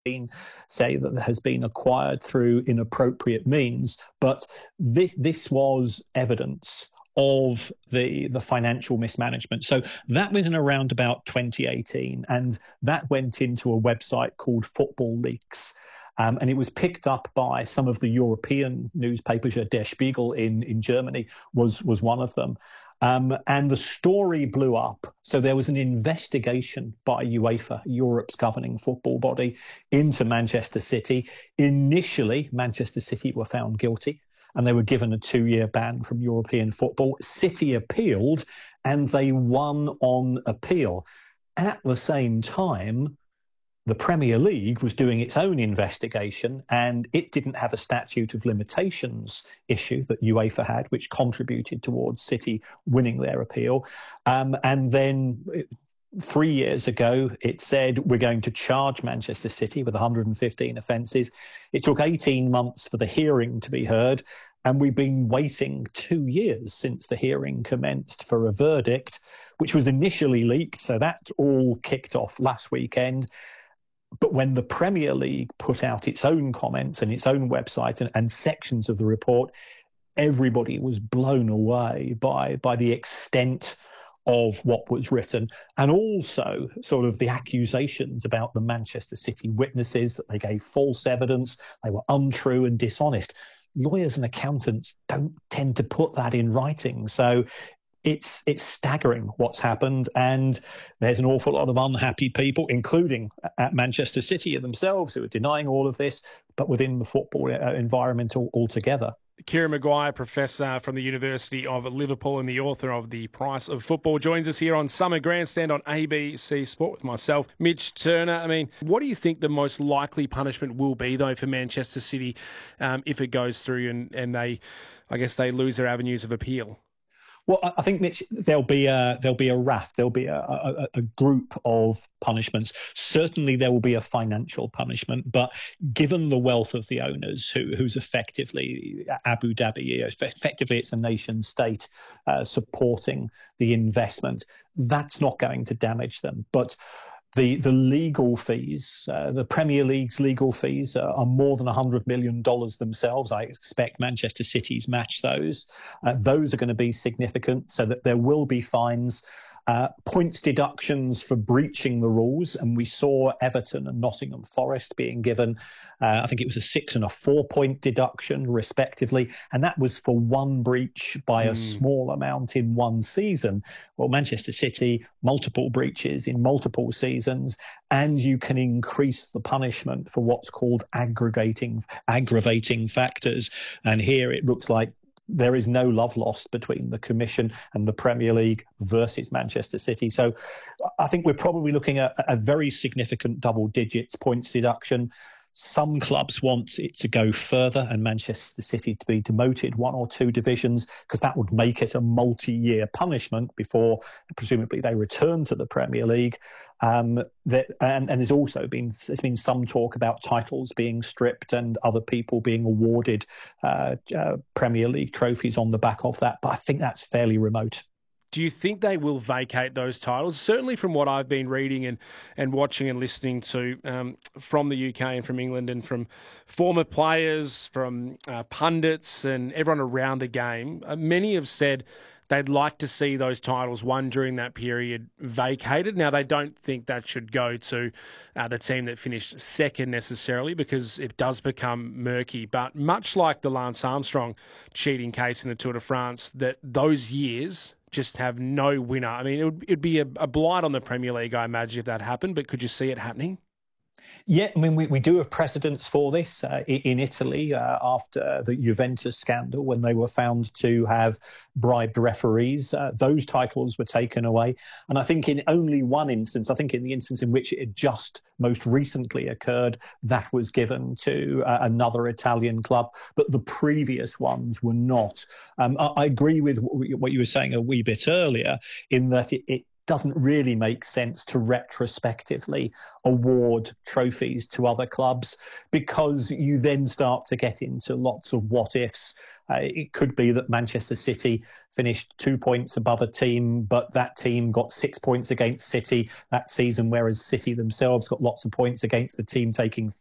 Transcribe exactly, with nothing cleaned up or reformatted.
been, say, that has been acquired through inappropriate means, but this, this was evidence of the the financial mismanagement. So that was in around about twenty eighteen, and that went into a website called Football Leaks. Um, and it was picked up by some of the European newspapers. Der Spiegel in, in Germany was, was one of them. Um, and the story blew up. So there was an investigation by UEFA, Europe's governing football body, into Manchester City. Initially, Manchester City were found guilty and they were given a two-year ban from European football. City appealed and they won on appeal. At the same time, the Premier League was doing its own investigation and it didn't have a statute of limitations issue that UEFA had, which contributed towards City winning their appeal. Um, and then three years ago, it said we're going to charge Manchester City with one hundred fifteen offences. It took eighteen months for the hearing to be heard, and we've been waiting two years since the hearing commenced for a verdict, which was initially leaked. So that all kicked off last weekend. But when the Premier League put out its own comments and its own website and, and sections of the report, everybody was blown away by, by the extent of what was written, and also sort of the accusations about the Manchester City witnesses, that they gave false evidence, they were untrue and dishonest. Lawyers and accountants don't tend to put that in writing. So It's it's staggering what's happened, and there's an awful lot of unhappy people, including at Manchester City themselves, who are denying all of this, but within the football environment altogether. Kieran Maguire, Professor from the University of Liverpool and the author of The Price of Football, joins us here on Summer Grandstand on A B C Sport with myself, Mitch Turner. I mean, what do you think the most likely punishment will be, though, for Manchester City um, if it goes through and, and they, I guess, they lose their avenues of appeal? Well, I think, Mitch, there'll be a there'll be a raft, there'll be a, a, a group of punishments. Certainly, there will be a financial punishment, but given the wealth of the owners, who who's effectively Abu Dhabi, effectively it's a nation state uh, supporting the investment, that's not going to damage them. But The the legal fees, uh, the Premier League's legal fees are, are more than one hundred million dollars themselves. I expect Manchester City's match those. Uh, those are going to be significant, so that there will be fines. Uh, points deductions for breaching the rules, and we saw Everton and Nottingham Forest being given, uh, I think it was a six and a four point deduction respectively, and that was for one breach by mm. a small amount in one season. Well, Manchester City, multiple breaches in multiple seasons, and you can increase the punishment for what's called aggregating, aggravating factors. And here it looks like there is no love lost between the Commission and the Premier League versus Manchester City. So I think we're probably looking at a very significant double digits points deduction. Some clubs want it to go further and Manchester City to be demoted one or two divisions, because that would make it a multi-year punishment before presumably they return to the Premier League. Um, that, and, and there's also been there's been some talk about titles being stripped and other people being awarded uh, uh, Premier League trophies on the back of that. But I think that's fairly remote. Do you think they will vacate those titles? Certainly from what I've been reading and, and watching and listening to um, from the U K and from England and from former players, from uh, pundits and everyone around the game, uh, many have said they'd like to see those titles won during that period vacated. Now, they don't think that should go to uh, the team that finished second necessarily, because it does become murky. But much like the Lance Armstrong cheating case in the Tour de France, that those years just have no winner. I mean, it would it'd be a, a blight on the Premier League, I imagine, if that happened. But could you see it happening? Yeah, I mean, we, we do have precedents for this uh, in Italy uh, after the Juventus scandal, when they were found to have bribed referees. Uh, those titles were taken away. And I think in only one instance, I think in the instance in which it had just most recently occurred, that was given to uh, another Italian club. But the previous ones were not. Um, I, I agree with what you were saying a wee bit earlier, in that it, it doesn't really make sense to retrospectively award trophies to other clubs, because you then start to get into lots of what ifs. Uh, it could be that Manchester City finished two points above a team, but that team got six points against City that season, whereas City themselves got lots of points against the team taking